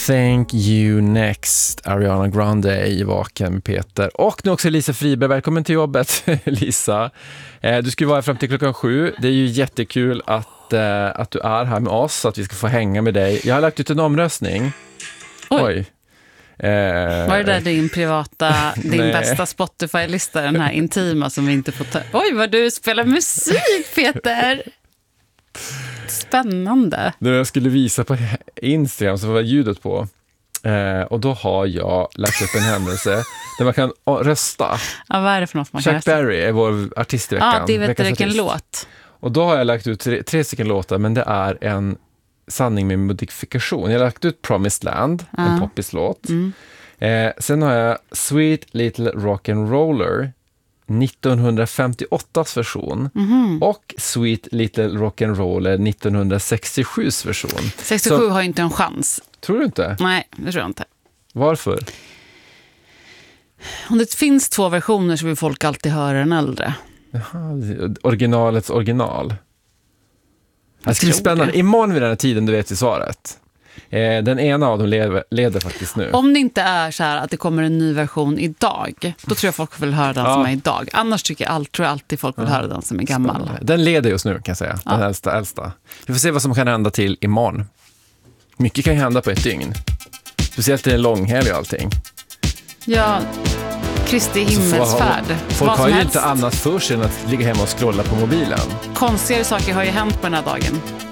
Thank you next, Ariana Grande i Vaken med Peter. Och nu också Lisa Friberg, välkommen till jobbet Lisa. Du ska vara här fram till 7:00. Det är ju jättekul att du är här med oss, så att vi ska få hänga med dig. Jag har lagt ut en omröstning. Oj. Var det där din bästa Spotify-lista, den här intima som vi inte får ta? Oj, vad du spelar musik, Peter! Spännande. När jag skulle visa på Instagram så var ljudet på. Och då har jag lagt upp en händelse där man kan rösta. Ja, vad är det för något man kan rösta? Chuck Berry är vår artist i veckan. Ja, det vet du vilken låt. Och då har jag lagt ut tre stycken låtar, men det är en sanning med modifikation. Jag har lagt ut Promised Land, en poppislåt. Sen har jag Sweet Little Rock'n'Roller, 1958s version, och Sweet Little Rock'n'Roller, 1967s version. 67 har ju inte en chans. Tror du inte? Nej, det tror jag inte. Varför? Om det finns 2 versioner så vill folk alltid höra den äldre. Jaha, originalets original. Det ska bli spännande. Imorgon vid den här tiden, du vet i svaret. Den ena av dem leder faktiskt nu. Om det inte är så här att det kommer en ny version idag, då tror jag folk vill höra den som är idag. Annars tror jag alltid folk vill höra den som är gammal. Spännande. Den leder just nu, kan jag säga. Den äldsta. Vi får se vad som kan hända till imorgon. Mycket kan ju hända på ett dygn. Speciellt i en långhelg och allting. Ja, Kristi himmelsfärd. Folk har ju inte annat för sig än att ligga hemma och scrolla på mobilen. Konstigare saker har ju hänt på den här dagen.